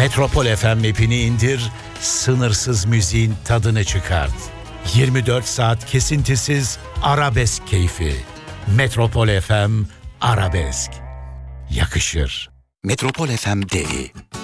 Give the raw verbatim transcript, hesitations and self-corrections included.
Metropol F M app'ini indir, sınırsız müziğin tadını çıkart. yirmi dört saat kesintisiz arabesk keyfi. Metropol F M Arabesk. Yakışır. Metropol F M Deli